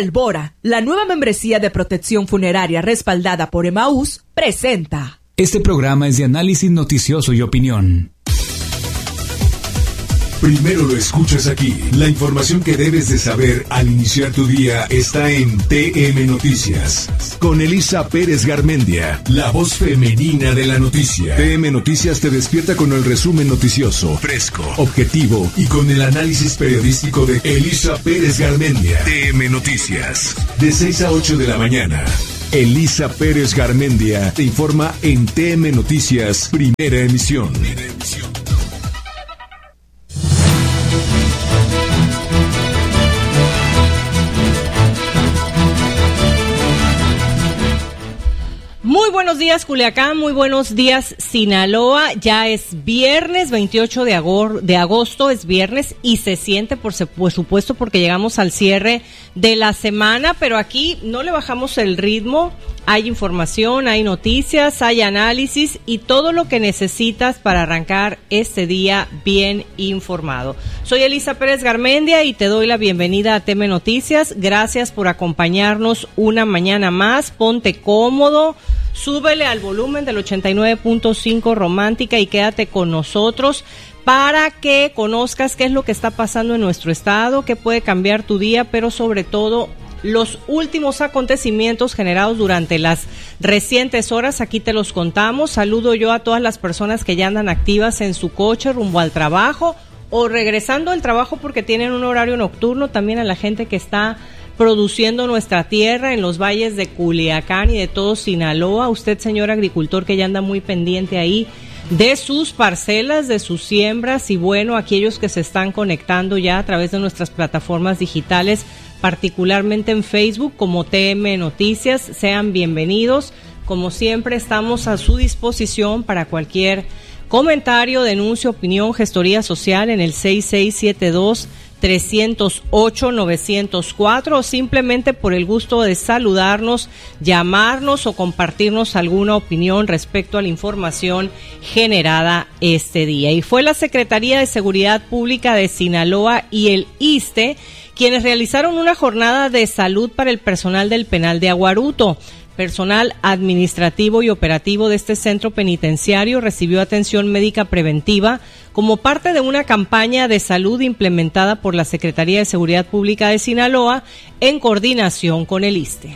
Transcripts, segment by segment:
Albora, la nueva membresía de protección funeraria respaldada por Emaús, presenta. Este programa es de análisis noticioso y opinión. Primero lo escuchas aquí. La información que debes de saber al iniciar tu día está en TM Noticias. Con Elisa Pérez Garmendia, la voz femenina de la noticia. TM Noticias te despierta con el resumen noticioso, fresco, objetivo y con el análisis periodístico de Elisa Pérez Garmendia. TM Noticias, de 6 a 8 de la mañana. Elisa Pérez Garmendia te informa en TM Noticias, primera emisión. Muy buenos días, Culiacán, muy buenos días, Sinaloa. Ya es viernes, 28 de agosto, es viernes y se siente, por supuesto, porque llegamos al cierre de la semana, pero aquí no le bajamos el ritmo. Hay información, hay noticias, hay análisis y todo lo que necesitas para arrancar este día bien informado. Soy Elisa Pérez Garmendia y te doy la bienvenida a TM Noticias. Gracias por acompañarnos una mañana más. Ponte cómodo, súbele al volumen del 89.5 Romántica y quédate con nosotros para que conozcas qué es lo que está pasando en nuestro estado, qué puede cambiar tu día, pero sobre todo los últimos acontecimientos generados durante las recientes horas. Aquí te los contamos. Saludo yo a todas las personas que ya andan activas en su coche rumbo al trabajo o regresando al trabajo porque tienen un horario nocturno. También a la gente que está produciendo nuestra tierra en los valles de Culiacán y de todo Sinaloa. Usted, señor agricultor, que ya anda muy pendiente ahí de sus parcelas, de sus siembras, y bueno, aquellos que se están conectando ya a través de nuestras plataformas digitales, particularmente en Facebook como TM Noticias, sean bienvenidos. Como siempre, estamos a su disposición para cualquier comentario, denuncia, opinión, gestoría social en el 6672-308-904 o simplemente por el gusto de saludarnos, llamarnos o compartirnos alguna opinión respecto a la información generada este día. Y fue la Secretaría de Seguridad Pública de Sinaloa y el ISSSTE quienes realizaron una jornada de salud para el personal del penal de Aguaruto. Personal administrativo y operativo de este centro penitenciario recibió atención médica preventiva como parte de una campaña de salud implementada por la Secretaría de Seguridad Pública de Sinaloa en coordinación con el ISSSTE.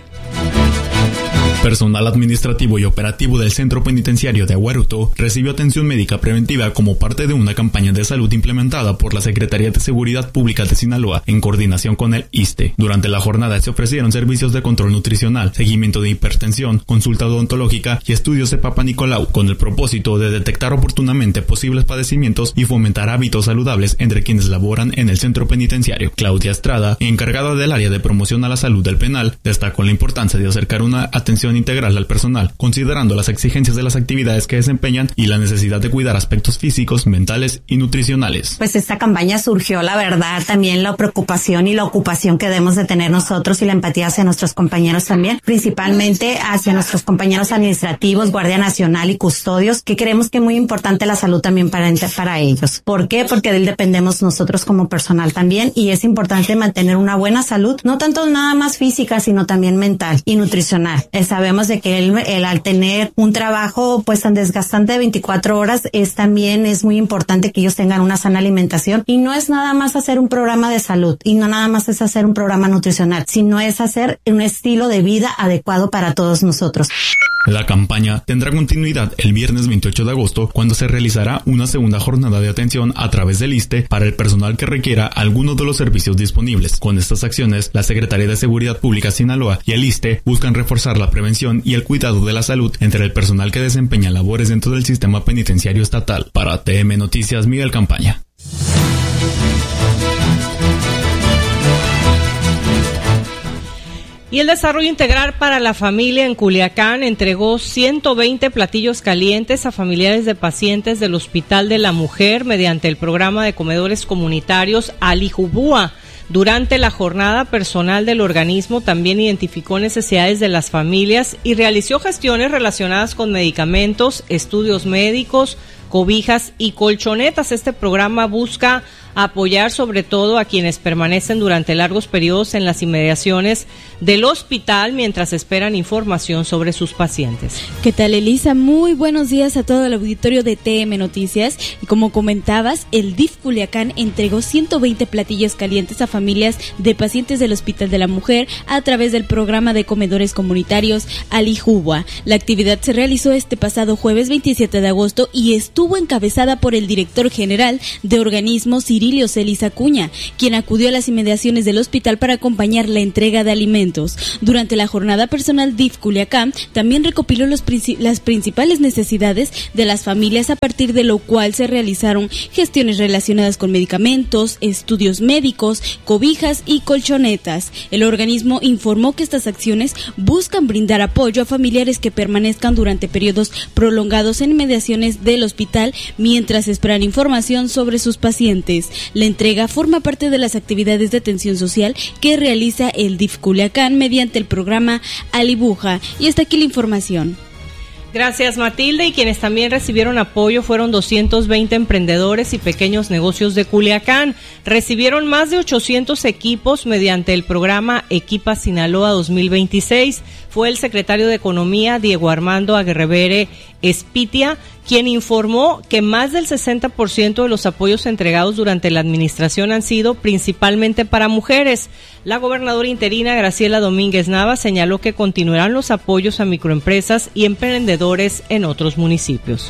Personal administrativo y operativo del Centro Penitenciario de Aguaruto recibió atención médica preventiva como parte de una campaña de salud implementada por la Secretaría de Seguridad Pública de Sinaloa en coordinación con el ISSSTE. Durante la jornada se ofrecieron servicios de control nutricional, seguimiento de hipertensión, consulta odontológica y estudios de Papa Nicolau, con el propósito de detectar oportunamente posibles padecimientos y fomentar hábitos saludables entre quienes laboran en el centro penitenciario. Claudia Estrada, encargada del área de promoción a la salud del penal, destacó la importancia de acercar una atención integral al personal, considerando las exigencias de las actividades que desempeñan y la necesidad de cuidar aspectos físicos, mentales y nutricionales. Pues esta campaña surgió, la verdad, también la preocupación y la ocupación que debemos de tener nosotros y la empatía hacia nuestros compañeros también, principalmente hacia nuestros compañeros administrativos, Guardia Nacional y custodios, que creemos que es muy importante la salud también para ellos. ¿Por qué? Porque de él dependemos nosotros como personal también y es importante mantener una buena salud, no tanto nada más física, sino también mental y nutricional. Sabemos de que él al tener un trabajo pues tan desgastante de 24 horas también es muy importante que ellos tengan una sana alimentación y no es nada más hacer un programa de salud y no nada más es hacer un programa nutricional, sino es hacer un estilo de vida adecuado para todos nosotros. La campaña tendrá continuidad el viernes 28 de agosto, cuando se realizará una segunda jornada de atención a través del ISSSTE para el personal que requiera alguno de los servicios disponibles. Con estas acciones, la Secretaría de Seguridad Pública Sinaloa y el ISSSTE buscan reforzar la prevención y el cuidado de la salud entre el personal que desempeña labores dentro del sistema penitenciario estatal. Para TM Noticias, Miguel Campaña. Y el Desarrollo Integral para la Familia en Culiacán entregó 120 platillos calientes a familiares de pacientes del Hospital de la Mujer mediante el programa de comedores comunitarios Alijubúa. Durante la jornada, personal del organismo también identificó necesidades de las familias y realizó gestiones relacionadas con medicamentos, estudios médicos, cobijas y colchonetas. Este programa busca apoyar sobre todo a quienes permanecen durante largos periodos en las inmediaciones del hospital mientras esperan información sobre sus pacientes. ¿Qué tal, Elisa? Muy buenos días a todo el auditorio de TM Noticias. Y como comentabas, el DIF Culiacán entregó 120 platillos calientes a familias de pacientes del Hospital de la Mujer a través del programa de comedores comunitarios Alijubua. La actividad se realizó este pasado jueves 27 de agosto y estuvo encabezada por el director general de organismo Cirilio Celis Acuña, quien acudió a las inmediaciones del hospital para acompañar la entrega de alimentos. Durante la jornada, personal DIF Culiacán también recopiló las principales necesidades de las familias, a partir de lo cual se realizaron gestiones relacionadas con medicamentos, estudios médicos, cobijas y colchonetas. El organismo informó que estas acciones buscan brindar apoyo a familiares que permanezcan durante periodos prolongados en inmediaciones del hospital mientras esperan información sobre sus pacientes. La entrega forma parte de las actividades de atención social que realiza el DIF Culiacán mediante el programa Alibuja. Y hasta aquí la información. Gracias, Matilde. Y quienes también recibieron apoyo fueron 220 emprendedores y pequeños negocios de Culiacán. Recibieron más de 800 equipos mediante el programa Equipa Sinaloa 2026. Fue el secretario de Economía, Diego Armando Aguerrevere Espitia, quien informó que más del 60% de los apoyos entregados durante la administración han sido principalmente para mujeres. La gobernadora interina Graciela Domínguez Nava señaló que continuarán los apoyos a microempresas y emprendedores en otros municipios.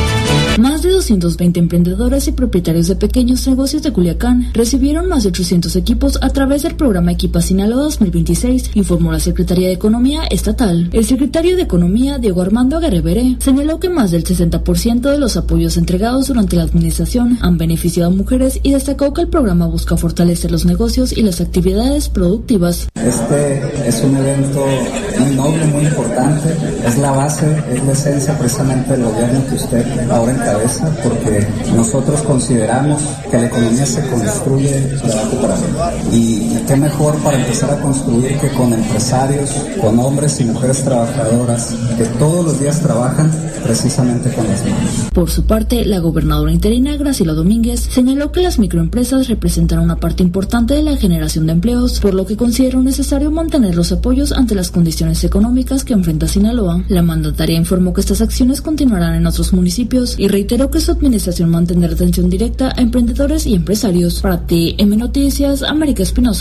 Más de 220 emprendedores y propietarios de pequeños negocios de Culiacán recibieron más de 800 equipos a través del programa Equipa Sinaloa 2026, informó la Secretaría de Economía Estatal. El secretario de Economía, Diego Armando Aguerrevere, señaló que más del 60% de los apoyos entregados durante la administración han beneficiado a mujeres y destacó que el programa busca fortalecer los negocios y las actividades productivas. Este es un evento muy noble, muy importante, es la base, es la esencia precisamente del gobierno que usted ahora encabeza, porque nosotros consideramos que la economía se construye de abajo para arriba. Y qué mejor para empezar a construir que con empresarios, con hombres y mujeres trabajadoras que todos los días trabajan precisamente con las manos. Por su parte, la gobernadora interina Graciela Domínguez señaló que las microempresas representan una parte importante de la generación de empleos, por lo que consideró necesario mantener los apoyos ante las condiciones económicas que enfrenta Sinaloa. La mandataria informó que estas acciones continuarán en otros municipios y reiteró que su administración mantendrá atención directa a emprendedores y empresarios. Para TM Noticias, América Espinosa.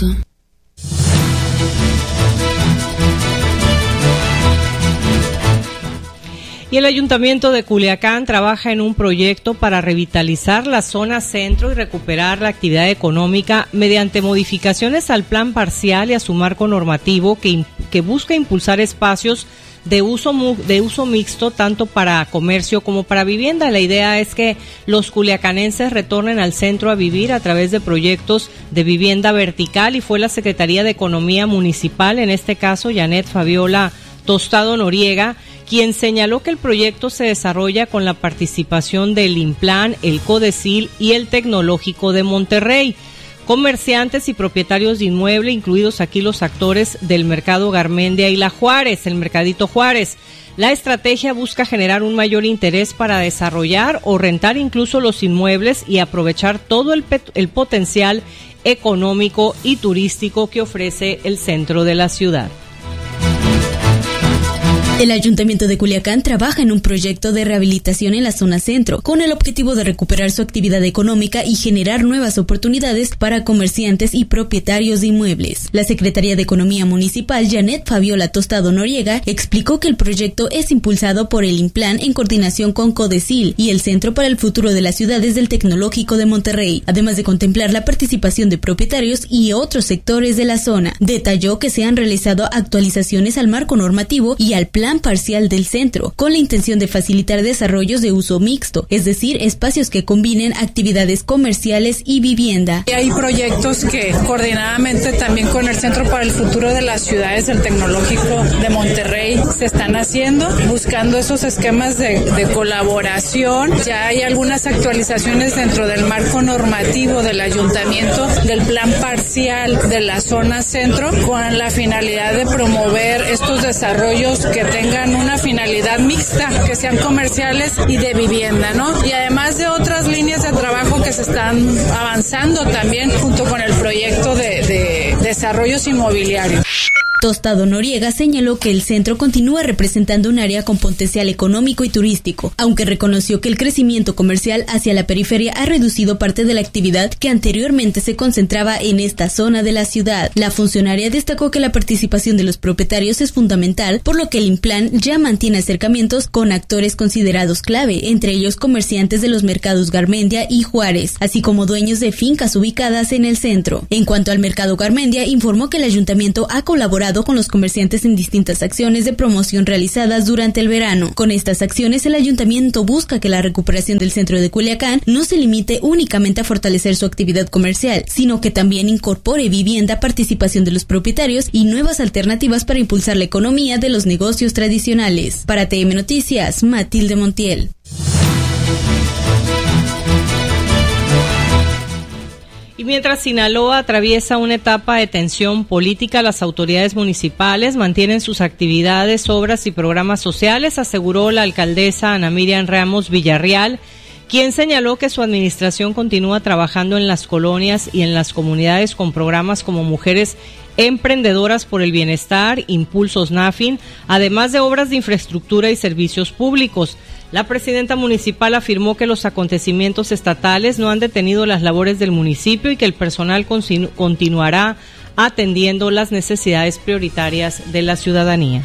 Y el Ayuntamiento de Culiacán trabaja en un proyecto para revitalizar la zona centro y recuperar la actividad económica mediante modificaciones al plan parcial y a su marco normativo que busca impulsar espacios de uso mixto tanto para comercio como para vivienda. La idea es que los culiacanenses retornen al centro a vivir a través de proyectos de vivienda vertical, y fue la Secretaría de Economía Municipal, en este caso Janet Fabiola Tostado Noriega, quien señaló que el proyecto se desarrolla con la participación del INPLAN, el CODECIL y el Tecnológico de Monterrey. Comerciantes y propietarios de inmueble, incluidos aquí los actores del Mercado Garmendia y la Juárez, el Mercadito Juárez. La estrategia busca generar un mayor interés para desarrollar o rentar incluso los inmuebles y aprovechar todo el potencial económico y turístico que ofrece el centro de la ciudad. El Ayuntamiento de Culiacán trabaja en un proyecto de rehabilitación en la zona centro, con el objetivo de recuperar su actividad económica y generar nuevas oportunidades para comerciantes y propietarios de inmuebles. La Secretaría de Economía Municipal, Janet Fabiola Tostado Noriega, explicó que el proyecto es impulsado por el INPLAN en coordinación con CODECIL y el Centro para el Futuro de las Ciudades del Tecnológico de Monterrey, además de contemplar la participación de propietarios y otros sectores de la zona. Detalló que se han realizado actualizaciones al marco normativo y al plan parcial del centro, con la intención de facilitar desarrollos de uso mixto, es decir, espacios que combinen actividades comerciales y vivienda. Hay proyectos que coordinadamente también con el Centro para el Futuro de las Ciudades del Tecnológico de Monterrey se están haciendo, buscando esos esquemas de colaboración. Ya hay algunas actualizaciones dentro del marco normativo del ayuntamiento del plan parcial de la zona centro, con la finalidad de promover estos desarrollos que tengan una finalidad mixta, que sean comerciales y de vivienda, ¿no? Y además de otras líneas de trabajo que se están avanzando también junto con el proyecto de desarrollos inmobiliarios. Tostado Noriega señaló que el centro continúa representando un área con potencial económico y turístico, aunque reconoció que el crecimiento comercial hacia la periferia ha reducido parte de la actividad que anteriormente se concentraba en esta zona de la ciudad. La funcionaria destacó que la participación de los propietarios es fundamental, por lo que el Implan ya mantiene acercamientos con actores considerados clave, entre ellos comerciantes de los mercados Garmendia y Juárez, así como dueños de fincas ubicadas en el centro. En cuanto al mercado Garmendia, informó que el ayuntamiento ha colaborado con los comerciantes en distintas acciones de promoción realizadas durante el verano. Con estas acciones, el ayuntamiento busca que la recuperación del centro de Culiacán no se limite únicamente a fortalecer su actividad comercial, sino que también incorpore vivienda, participación de los propietarios y nuevas alternativas para impulsar la economía de los negocios tradicionales. Para TM Noticias, Matilde Montiel. Y mientras Sinaloa atraviesa una etapa de tensión política, las autoridades municipales mantienen sus actividades, obras y programas sociales, aseguró la alcaldesa Ana Miriam Ramos Villarreal, quien señaló que su administración continúa trabajando en las colonias y en las comunidades con programas como Mujeres Emprendedoras por el Bienestar, Impulsos NAFIN, además de obras de infraestructura y servicios públicos. La presidenta municipal afirmó que los acontecimientos estatales no han detenido las labores del municipio y que el personal continuará atendiendo las necesidades prioritarias de la ciudadanía.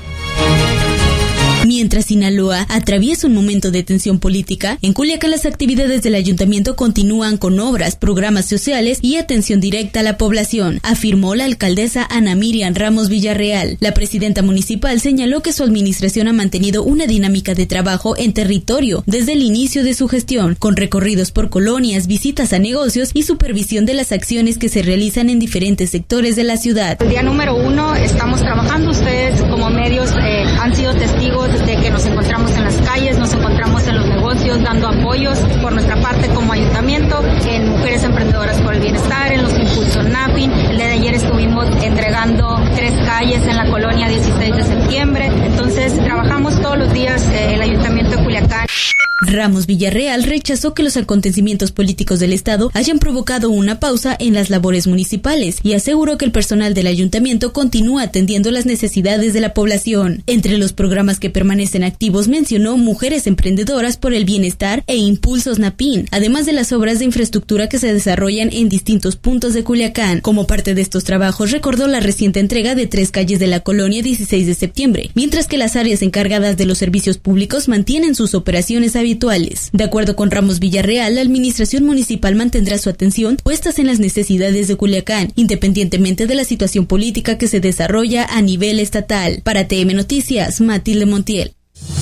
Mientras Sinaloa atraviesa un momento de tensión política, en Culiacán las actividades del ayuntamiento continúan con obras, programas sociales y atención directa a la población, afirmó la alcaldesa Ana Miriam Ramos Villarreal. La presidenta municipal señaló que su administración ha mantenido una dinámica de trabajo en territorio desde el inicio de su gestión, con recorridos por colonias, visitas a negocios y supervisión de las acciones que se realizan en diferentes sectores de la ciudad. El día número 1 estamos trabajando, ustedes como medios han sido testigos de que nos encontramos en las calles, nos encontramos en los negocios dando apoyos por nuestra parte como ayuntamiento, en Mujeres Emprendedoras por el Bienestar, en los Impulsos NAFIN. El día de ayer estuvimos entregando 3 calles en la colonia 16 de septiembre, entonces trabajamos todos los días el ayuntamiento de Culiacán. Ramos Villarreal rechazó que los acontecimientos políticos del Estado hayan provocado una pausa en las labores municipales y aseguró que el personal del ayuntamiento continúa atendiendo las necesidades de la población. Entre los programas que permanecen activos mencionó Mujeres Emprendedoras por el Bienestar e Impulsos NAPIN, además de las obras de infraestructura que se desarrollan en distintos puntos de Culiacán. Como parte de estos trabajos, recordó la reciente entrega de 3 calles de la colonia 16 de septiembre, mientras que las áreas encargadas de los servicios públicos mantienen sus operaciones habituales. De acuerdo con Ramos Villarreal, la administración municipal mantendrá su atención puestas en las necesidades de Culiacán, independientemente de la situación política que se desarrolla a nivel estatal. Para TM Noticias, Matilde Montiel.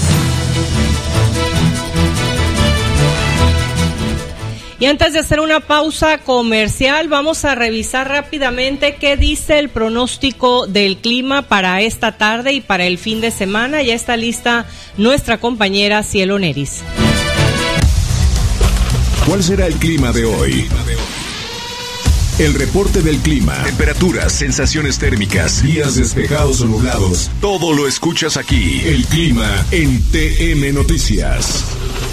Y antes de hacer una pausa comercial, vamos a revisar rápidamente qué dice el pronóstico del clima para esta tarde y para el fin de semana. Ya está lista nuestra compañera Cielo Neris. ¿Cuál será el clima de hoy? El reporte del clima, temperaturas, sensaciones térmicas, días despejados o nublados. Todo lo escuchas aquí. El clima en TM Noticias.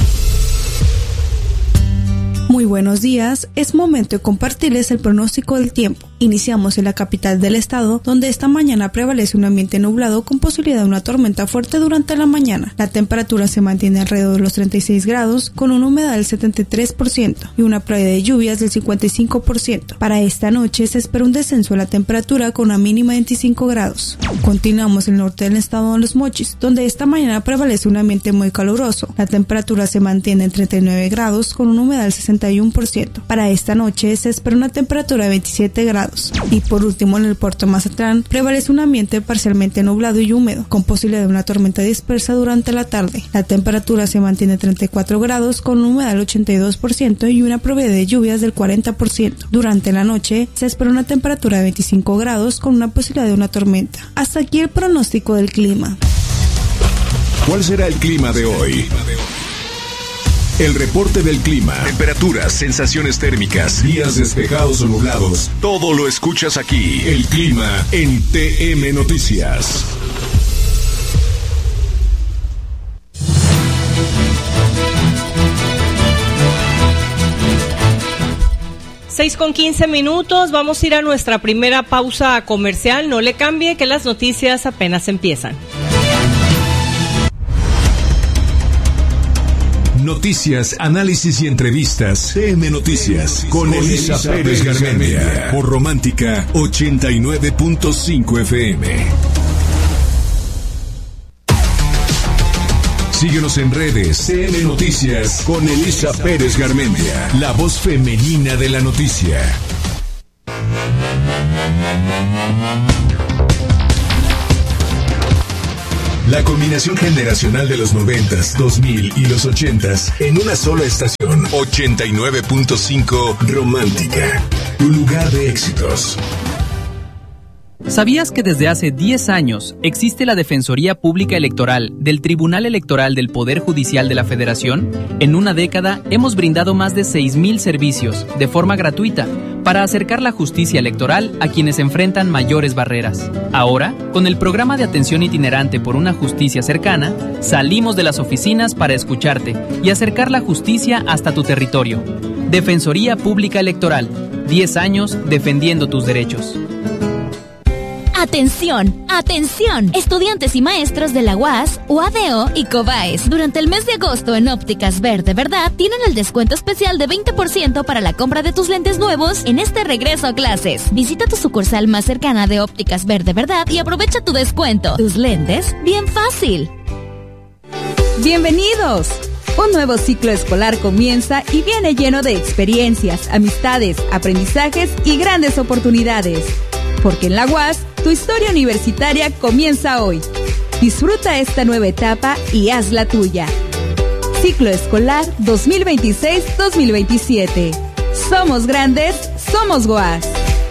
Muy buenos días, es momento de compartirles el pronóstico del tiempo. Iniciamos en la capital del estado, donde esta mañana prevalece un ambiente nublado con posibilidad de una tormenta fuerte durante la mañana. La temperatura se mantiene alrededor de los 36 grados, con una humedad del 73% y una probabilidad de lluvias del 55%. Para esta noche se espera un descenso de la temperatura con una mínima de 25 grados. Continuamos en el norte del estado de Los Mochis, donde esta mañana prevalece un ambiente muy caluroso. La temperatura se mantiene en 39 grados, con una humedad del 61%. Para esta noche se espera una temperatura de 27 grados. Y por último, en el puerto de Mazatlán prevalece un ambiente parcialmente nublado y húmedo, con posibilidad de una tormenta dispersa durante la tarde. La temperatura se mantiene en 34 grados, con una humedad del 82% y una probabilidad de lluvias del 40%. Durante la noche se espera una temperatura de 25 grados, con una posibilidad de una tormenta. Hasta aquí el pronóstico del clima. ¿Cuál será el clima de hoy? El reporte del clima, temperaturas, sensaciones térmicas, días despejados o nublados. Todo lo escuchas aquí. El clima en TM Noticias. 6:15. Vamos a ir a nuestra primera pausa comercial. No le cambie, que las noticias apenas empiezan. Noticias, análisis y entrevistas. TM Noticias con Elisa Pérez Garmendia. Por Romántica 89.5 FM. Síguenos en redes. TM Noticias con Elisa Pérez Garmendia. La voz femenina de la noticia. La combinación generacional de los 90s, 2000 y los 80s en una sola estación. 89.5 Romántica. Tu lugar de éxitos. ¿Sabías que desde hace 10 años existe la Defensoría Pública Electoral del Tribunal Electoral del Poder Judicial de la Federación? En una década hemos brindado más de 6,000 servicios de forma gratuita para acercar la justicia electoral a quienes enfrentan mayores barreras. Ahora, con el programa de atención itinerante por una justicia cercana, salimos de las oficinas para escucharte y acercar la justicia hasta tu territorio. Defensoría Pública Electoral, 10 años defendiendo tus derechos. ¡Atención! ¡Atención! Estudiantes y maestros de la UAS, UADEO y COBAES. Durante el mes de agosto en Ópticas Verde Verdad tienen el descuento especial de 20% para la compra de tus lentes nuevos en este regreso a clases. Visita tu sucursal más cercana de Ópticas Verde Verdad y aprovecha tu descuento. Tus lentes, bien fácil. ¡Bienvenidos! Un nuevo ciclo escolar comienza y viene lleno de experiencias, amistades, aprendizajes y grandes oportunidades. Porque en la UAS, tu historia universitaria comienza hoy. Disfruta esta nueva etapa y hazla tuya. Ciclo escolar 2026-2027. Somos grandes, somos UAS.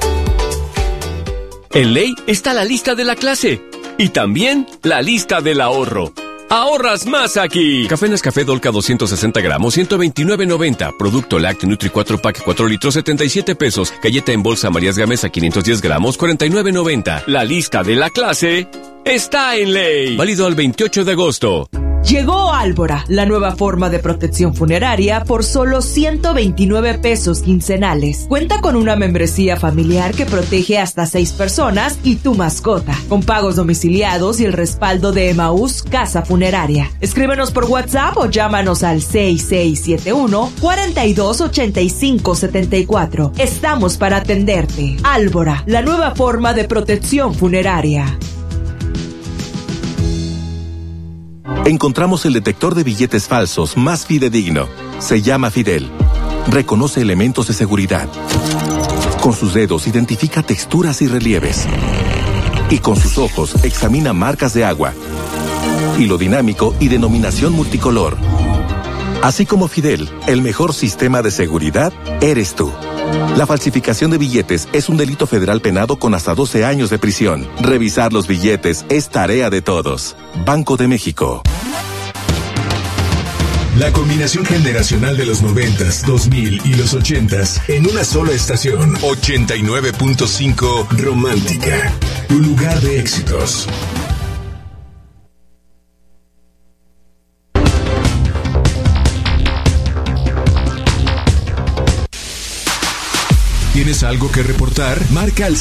En ley está la lista de la clase y también la lista del ahorro. ¡Ahorras más aquí! Café Nescafé Dolca 260 gramos, 129.90. Producto Lácteo Nutri 4 Pack 4 litros, 77 pesos. Galleta en bolsa Marías Gamesa 510 gramos, 49.90. La lista de la clase está en ley. Válido al 28 de agosto. Llegó Álvora, la nueva forma de protección funeraria por solo 129 pesos quincenales. Cuenta con una membresía familiar que protege hasta 6 personas y tu mascota, con pagos domiciliados y el respaldo de Emaús Casa Funeraria. Escríbenos por WhatsApp o llámanos al 6671-428574. Estamos para atenderte. Álvora, la nueva forma de protección funeraria. Encontramos el detector de billetes falsos más fidedigno. Se llama Fidel. Reconoce elementos de seguridad. Con sus dedos identifica texturas y relieves. Y con sus ojos examina marcas de agua. Hilo dinámico y denominación multicolor. Así como Fidel, el mejor sistema de seguridad eres tú. La falsificación de billetes es un delito federal penado con hasta 12 años de prisión. Revisar los billetes es tarea de todos. Banco de México. La combinación generacional de los 90s, 2000 y los 80s en una sola estación. 89.5 Romántica. Tu lugar de éxitos. ¿Tienes algo que reportar? Marca al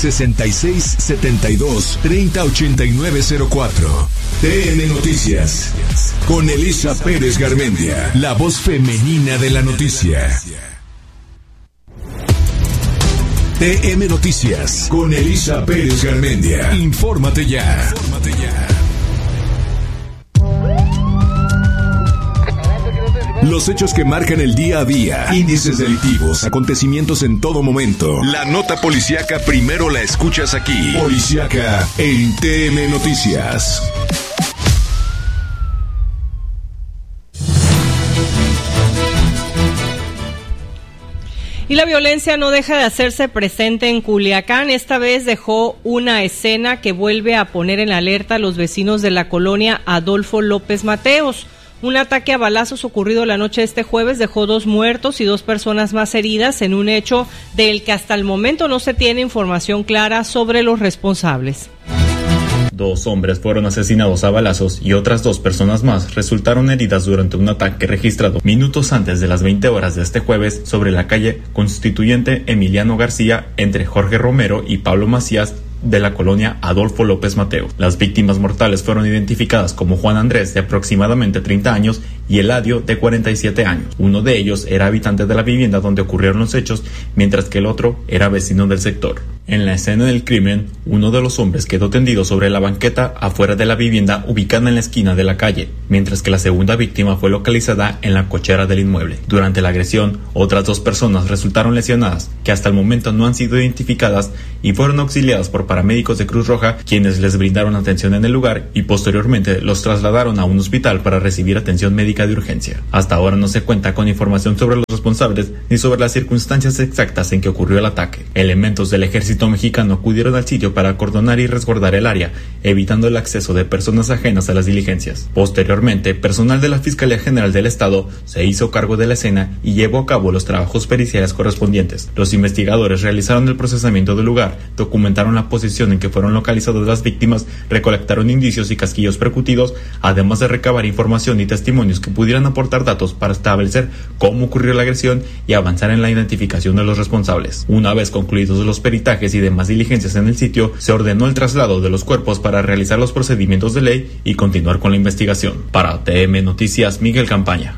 6672-308904. TN Noticias. Con Elisa Pérez Garmendia, la voz femenina de la noticia. TM Noticias. Con Elisa Pérez Garmendia. Infórmate ya. Los hechos que marcan el día a día, índices delictivos, acontecimientos en todo momento. La nota policíaca primero la escuchas aquí. Policíaca en TM Noticias. Y la violencia no deja de hacerse presente en Culiacán. Esta vez dejó una escena que vuelve a poner en alerta a los vecinos de la colonia Adolfo López Mateos. Un ataque a balazos ocurrido la noche de este jueves dejó 2 muertos y 2 personas más heridas en un hecho del que hasta el momento no se tiene información clara sobre los responsables. 2 hombres fueron asesinados a balazos y otras 2 personas más resultaron heridas durante un ataque registrado minutos antes de las 20 horas de este jueves sobre la calle Constituyente Emiliano García entre Jorge Romero y Pablo Macías de la colonia Adolfo López Mateo. Las víctimas mortales fueron identificadas como Juan Andrés, de aproximadamente 30 años, y Eladio, de 47 años. Uno de ellos era habitante de la vivienda donde ocurrieron los hechos, mientras que el otro era vecino del sector. En la escena del crimen, uno de los hombres quedó tendido sobre la banqueta afuera de la vivienda ubicada en la esquina de la calle, mientras que la segunda víctima fue localizada en la cochera del inmueble. Durante la agresión, otras 2 personas resultaron lesionadas, que hasta el momento no han sido identificadas y fueron auxiliadas por paramédicos de Cruz Roja, quienes les brindaron atención en el lugar y posteriormente los trasladaron a un hospital para recibir atención médica de urgencia. Hasta ahora no se cuenta con información sobre los responsables ni sobre las circunstancias exactas en que ocurrió el ataque. Elementos del ejército mexicano acudieron al sitio para acordonar y resguardar el área, evitando el acceso de personas ajenas a las diligencias. Posteriormente, personal de la Fiscalía General del Estado se hizo cargo de la escena y llevó a cabo los trabajos periciales correspondientes. Los investigadores realizaron el procesamiento del lugar, documentaron la posición en que fueron localizadas las víctimas, recolectaron indicios y casquillos percutidos, además de recabar información y testimonios que pudieran aportar datos para establecer cómo ocurrió la agresión y avanzar en la identificación de los responsables. Una vez concluidos los peritajes y demás diligencias en el sitio, se ordenó el traslado de los cuerpos para realizar los procedimientos de ley y continuar con la investigación. Para TM Noticias, Miguel Campaña.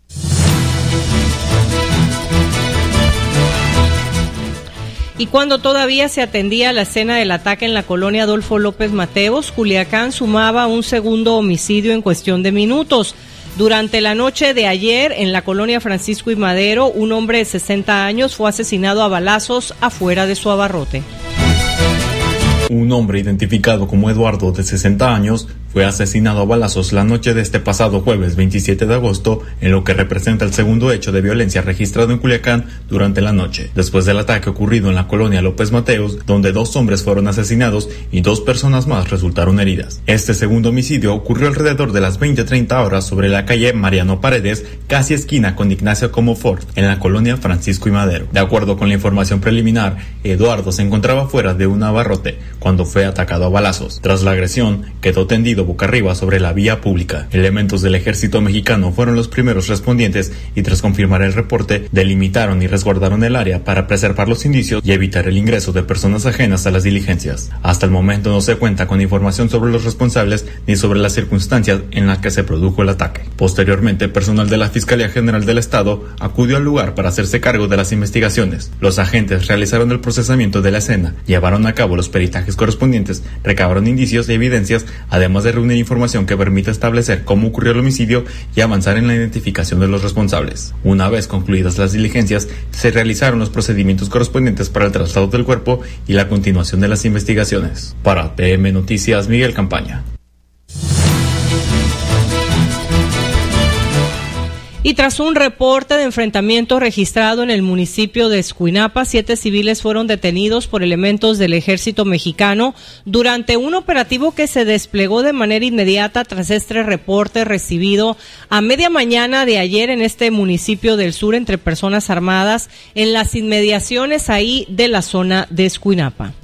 Y cuando todavía se atendía la escena del ataque en la colonia Adolfo López Mateos, Culiacán sumaba un segundo homicidio en cuestión de minutos. Durante la noche de ayer, en la colonia Francisco y Madero, un hombre de 60 años fue asesinado a balazos afuera de su abarrote. Un hombre identificado como Eduardo, de 60 años, fue asesinado a balazos la noche de este pasado jueves 27 de agosto, en lo que representa el segundo hecho de violencia registrado en Culiacán durante la noche, después del ataque ocurrido en la colonia López Mateos, donde 2 hombres fueron asesinados y 2 personas más resultaron heridas. Este segundo homicidio ocurrió alrededor de las 20:30 horas sobre la calle Mariano Paredes, casi esquina con Ignacio Comofort, en la colonia Francisco y Madero. De acuerdo con la información preliminar, Eduardo se encontraba fuera de un abarrote cuando fue atacado a balazos. Tras la agresión, quedó tendido boca arriba sobre la vía pública. Elementos del ejército mexicano fueron los primeros respondientes y, tras confirmar el reporte, delimitaron y resguardaron el área para preservar los indicios y evitar el ingreso de personas ajenas a las diligencias. Hasta el momento no se cuenta con información sobre los responsables ni sobre las circunstancias en las que se produjo el ataque. Posteriormente, personal de la Fiscalía General del Estado acudió al lugar para hacerse cargo de las investigaciones. Los agentes realizaron el procesamiento de la escena, llevaron a cabo los peritajes correspondientes, recabaron indicios y evidencias, además de reunir información que permita establecer cómo ocurrió el homicidio y avanzar en la identificación de los responsables. Una vez concluidas las diligencias, se realizaron los procedimientos correspondientes para el traslado del cuerpo y la continuación de las investigaciones. Para TM Noticias, Miguel Campaña. Y tras un reporte de enfrentamiento registrado en el municipio de Escuinapa, 7 civiles fueron detenidos por elementos del ejército mexicano durante un operativo que se desplegó de manera inmediata tras este reporte recibido a media mañana de ayer en este municipio del sur entre personas armadas en las inmediaciones ahí de la zona de Escuinapa.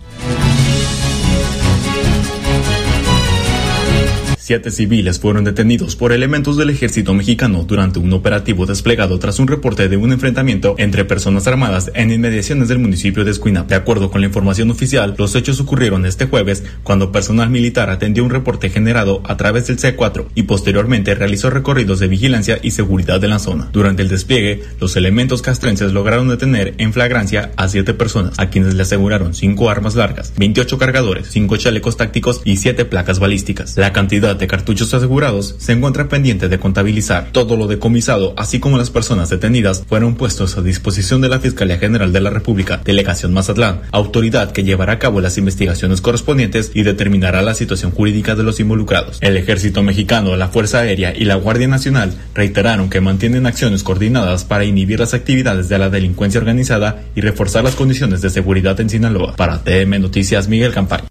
7 civiles fueron detenidos por elementos del ejército mexicano durante un operativo desplegado tras un reporte de un enfrentamiento entre personas armadas en inmediaciones del municipio de Escuinapa. De acuerdo con la información oficial, los hechos ocurrieron este jueves cuando personal militar atendió un reporte generado a través del C4 y posteriormente realizó recorridos de vigilancia y seguridad de la zona. Durante el despliegue, los elementos castrenses lograron detener en flagrancia a 7 personas, a quienes le aseguraron 5 armas largas, 28 cargadores, 5 chalecos tácticos y 7 placas balísticas. La cantidad de cartuchos asegurados se encuentra pendiente de contabilizar. Todo lo decomisado, así como las personas detenidas, fueron puestos a disposición de la Fiscalía General de la República, Delegación Mazatlán, autoridad que llevará a cabo las investigaciones correspondientes y determinará la situación jurídica de los involucrados. El Ejército Mexicano, la Fuerza Aérea y la Guardia Nacional reiteraron que mantienen acciones coordinadas para inhibir las actividades de la delincuencia organizada y reforzar las condiciones de seguridad en Sinaloa. Para TM Noticias, Miguel Campaña.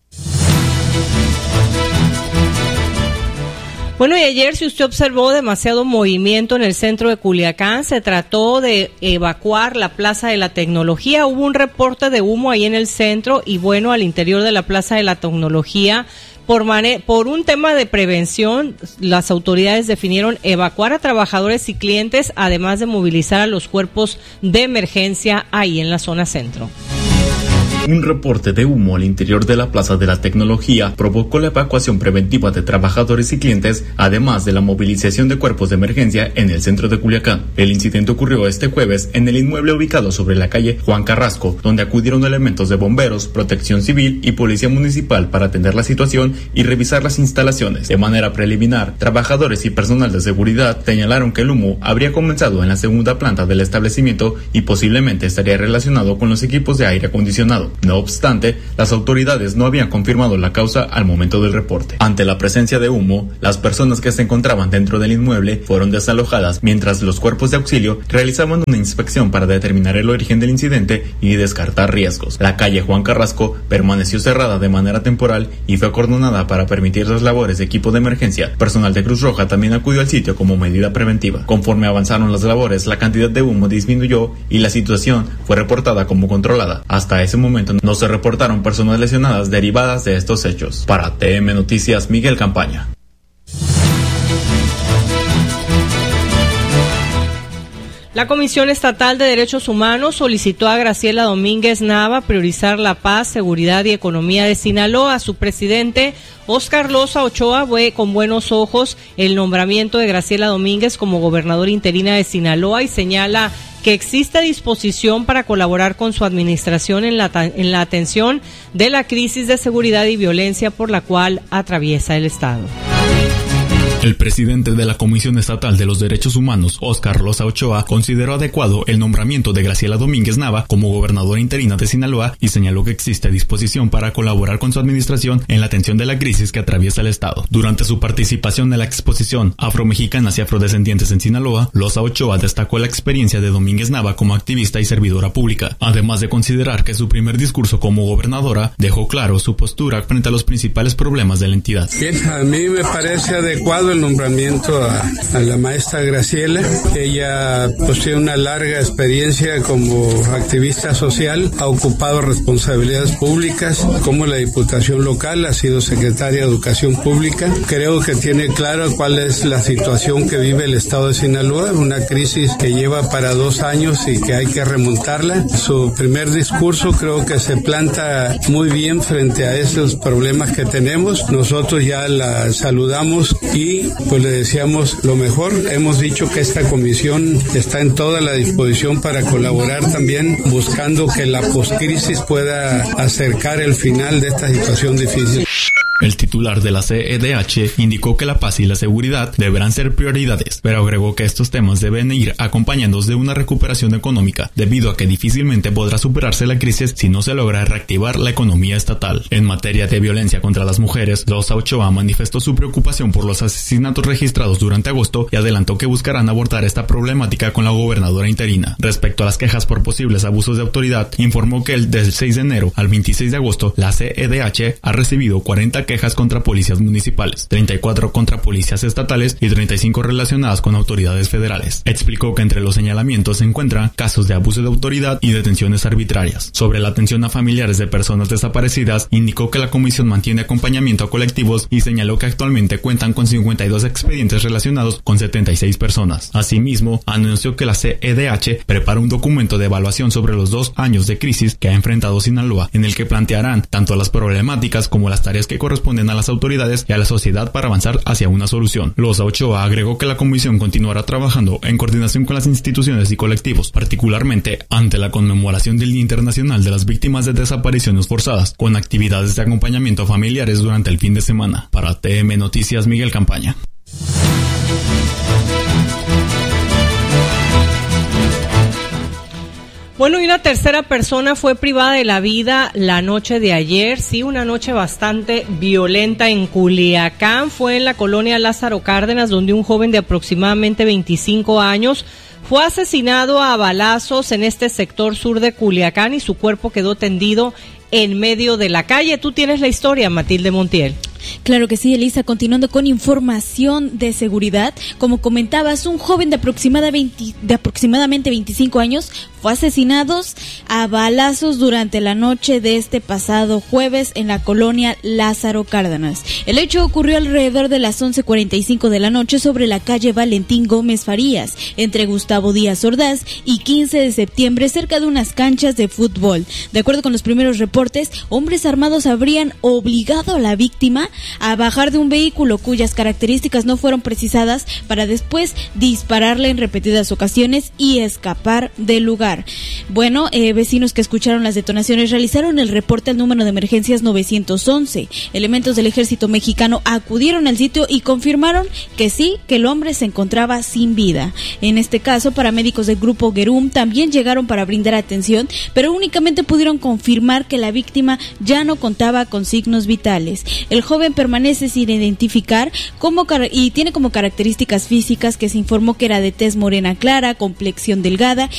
Bueno, y ayer, si usted observó demasiado movimiento en el centro de Culiacán, se trató de evacuar la Plaza de la Tecnología. Hubo un reporte de humo ahí en el centro y bueno, al interior de la Plaza de la Tecnología Por un tema de prevención, las autoridades definieron evacuar a trabajadores y clientes, además de movilizar a los cuerpos de emergencia ahí en la zona centro. Un reporte de humo al interior de la Plaza de la Tecnología provocó la evacuación preventiva de trabajadores y clientes, además de la movilización de cuerpos de emergencia en el centro de Culiacán. El incidente ocurrió este jueves en el inmueble ubicado sobre la calle Juan Carrasco, donde acudieron elementos de bomberos, protección civil y policía municipal para atender la situación y revisar las instalaciones. De manera preliminar, trabajadores y personal de seguridad señalaron que el humo habría comenzado en la segunda planta del establecimiento y posiblemente estaría relacionado con los equipos de aire acondicionado. No obstante, las autoridades no habían confirmado la causa al momento del reporte. Ante la presencia de humo, las personas que se encontraban dentro del inmueble fueron desalojadas, mientras los cuerpos de auxilio realizaban una inspección para determinar el origen del incidente y descartar riesgos. La calle Juan Carrasco permaneció cerrada de manera temporal y fue acordonada para permitir las labores de equipo de emergencia. Personal de Cruz Roja también acudió al sitio como medida preventiva. Conforme avanzaron las labores, la cantidad de humo disminuyó y la situación fue reportada como controlada. Hasta ese momento no se reportaron personas lesionadas derivadas de estos hechos. Para TM Noticias, Miguel Campaña. La Comisión Estatal de Derechos Humanos solicitó a Graciela Domínguez Nava priorizar la paz, seguridad y economía de Sinaloa. Su presidente, Óscar Loza Ochoa, ve con buenos ojos el nombramiento de Graciela Domínguez como gobernadora interina de Sinaloa y señala que existe disposición para colaborar con su administración en la atención de la crisis de seguridad y violencia por la cual atraviesa el Estado. El presidente de la Comisión Estatal de los Derechos Humanos, Óscar Loza Ochoa, consideró adecuado el nombramiento de Graciela Domínguez Nava como gobernadora interina de Sinaloa y señaló que existe disposición para colaborar con su administración en la atención de la crisis que atraviesa el Estado. Durante su participación en la exposición Afromexicanas y Afrodescendientes en Sinaloa, Loza Ochoa destacó la experiencia de Domínguez Nava como activista y servidora pública, además de considerar que su primer discurso como gobernadora dejó claro su postura frente a los principales problemas de la entidad. Bien, a mí me parece adecuado el nombramiento a la maestra Graciela. Ella pues tiene una larga experiencia como activista social, ha ocupado responsabilidades públicas como la Diputación Local, ha sido secretaria de Educación Pública. Creo que tiene claro cuál es la situación que vive el Estado de Sinaloa, una crisis que lleva para 2 años y que hay que remontarla. Su primer discurso creo que se planta muy bien frente a esos problemas que tenemos. Nosotros ya la saludamos y pues le deseamos lo mejor. Hemos dicho que esta comisión está en toda la disposición para colaborar también, buscando que la poscrisis pueda acercar el final de esta situación difícil. El titular de la CEDH indicó que la paz y la seguridad deberán ser prioridades, pero agregó que estos temas deben ir acompañados de una recuperación económica, debido a que difícilmente podrá superarse la crisis si no se logra reactivar la economía estatal. En materia de violencia contra las mujeres, Loza Ochoa manifestó su preocupación por los asesinatos registrados durante agosto y adelantó que buscarán abordar esta problemática con la gobernadora interina. Respecto a las quejas por posibles abusos de autoridad, informó que del 6 de enero al 26 de agosto, la CEDH ha recibido 40 quejas contra policías municipales, 34 contra policías estatales y 35 relacionadas con autoridades federales. Explicó que entre los señalamientos se encuentran casos de abuso de autoridad y detenciones arbitrarias. Sobre la atención a familiares de personas desaparecidas, indicó que la comisión mantiene acompañamiento a colectivos y señaló que actualmente cuentan con 52 expedientes relacionados con 76 personas. Asimismo, anunció que la CEDH prepara un documento de evaluación sobre los 2 años de crisis que ha enfrentado Sinaloa, en el que plantearán tanto las problemáticas como las tareas que corresponden a las autoridades y a la sociedad para avanzar hacia una solución. Loza Ochoa agregó que la comisión continuará trabajando en coordinación con las instituciones y colectivos, particularmente ante la conmemoración del Día Internacional de las Víctimas de Desapariciones Forzadas, con actividades de acompañamiento a familiares durante el fin de semana. Para TM Noticias, Miguel Campaña. Bueno, y una tercera persona fue privada de la vida la noche de ayer. Sí, una noche bastante violenta en Culiacán. Fue en la colonia Lázaro Cárdenas, donde un joven de aproximadamente 25 años fue asesinado a balazos en este sector sur de Culiacán y su cuerpo quedó tendido en medio de la calle. Tú tienes la historia, Matilde Montiel. Claro que sí, Elisa. Continuando con información de seguridad, como comentabas, un joven de aproximadamente 25 años fue asesinado a balazos durante la noche de este pasado jueves en la colonia Lázaro Cárdenas. El hecho ocurrió alrededor de las 11:45 de la noche sobre la calle Valentín Gómez Farías, entre Gustavo Díaz Ordaz y 15 de septiembre, cerca de unas canchas de fútbol. De acuerdo con los primeros reportes, hombres armados habrían obligado a la víctima a bajar de un vehículo cuyas características no fueron precisadas para después dispararle en repetidas ocasiones y escapar del lugar. Bueno, vecinos que escucharon las detonaciones realizaron el reporte al número de emergencias 911. Elementos del ejército mexicano acudieron al sitio y confirmaron que sí, que el hombre se encontraba sin vida. En este caso, paramédicos del grupo Gerum también llegaron para brindar atención, pero únicamente pudieron confirmar que la víctima ya no contaba con signos vitales. El joven permanece sin identificar y tiene como características físicas que se informó que era de tez morena clara, complexión delgada